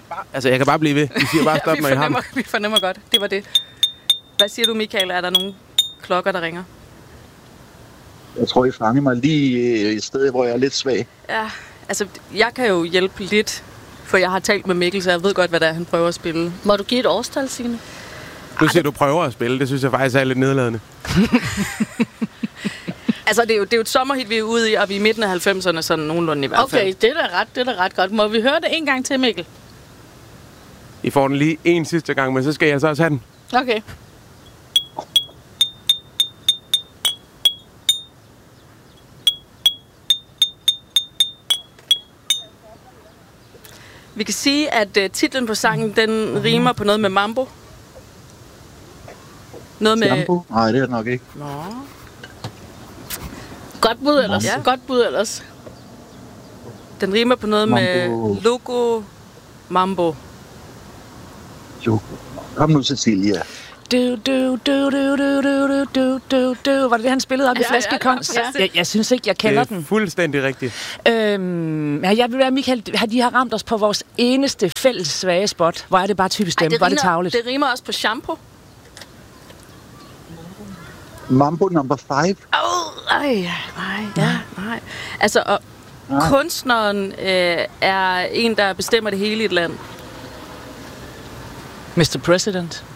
Jeg kan bare blive ved. De siger bare stop, når I har dem. Vi fornemmer godt. Det var det. Hvad siger du, Michael? Er der nogle klokker, der ringer? Jeg tror, I fanger mig lige et sted, hvor jeg er lidt svag. Ja, altså, jeg kan jo hjælpe lidt, for jeg har talt med Mikkel, så jeg ved godt, hvad det er, han prøver at spille. Må du give et årstal, Signe? Du siger, du prøver at spille. Det synes jeg faktisk er lidt nedladende. Altså, det er jo et sommerhit, vi er ude i, og vi er i midten af 90'erne, sådan nogenlunde i hvert fald. Okay, det er da ret godt. Må vi høre det en gang til, Mikkel? I får den lige en sidste gang, men så skal jeg så også have den. Okay. Vi kan sige, at titlen på sangen, den rimer på noget med mambo. Noget med... Jambo? Nej, det er det nok ikke. Nå. Godt bud ellers. Ja. Godt bud ellers. Den rimer på noget Mambo. med logo mambo. Jo. Kom nu, Cecilia. Var det han spillede op i Flaskekonst? Jeg synes ikke, jeg kender den. Det er fuldstændig rigtigt. Jeg vil være, Michael, de har ramt os på vores eneste fælles svage spot. Hvor er det bare typisk dem? Hvor er det tarveligt? Det rimer også på shampoo. Mambo number 5. Nej. Altså, og kunstneren er en, der bestemmer det hele i et land. Mr. President.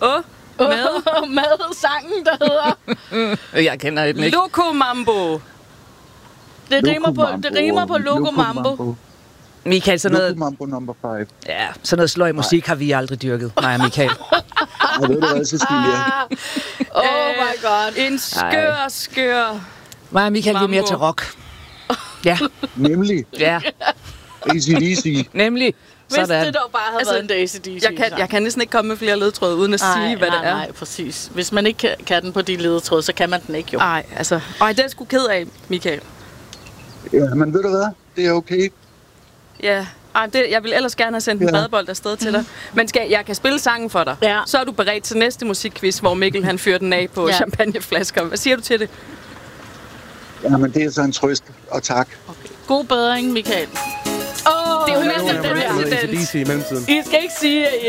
Med sangen, der hedder... Jeg kender den ikke. Loco mambo. Det rimer på Loco Mambo. Michael, sådan noget... Loco Mambo number 5. Ja, sådan noget sløj musik har vi aldrig dyrket, mig og Michael. Jeg ved det hvad, Cecilia. Oh my god. En skør... Mig og Michael, vi er mere til rock. Ja. Nemlig. Ja. AC/DC. Nemlig. Hvis det dog bare havde været en AC/DC. Jeg kan næsten ikke komme med flere ledtråde, uden at sige, hvad det er. Nej, præcis. Hvis man ikke kan den på de ledetråde, så kan man den ikke jo. Nej, altså... Og det er sgu ked af, Michael. Ja, men ved du hvad? Det er okay. Ja. Jeg vil ellers gerne have sendt en badebold afsted til dig. Men jeg kan spille sangen for dig. Ja. Så er du beredt til næste musikquiz, hvor Mikkel han fyrer den af på champagneflasker. Hvad siger du til det? Jamen, det er så en trøst, og tak. Okay. God bedring, Michael. Det er jo næsten den her. AC/DC i mellemtiden. I skal ikke sige, at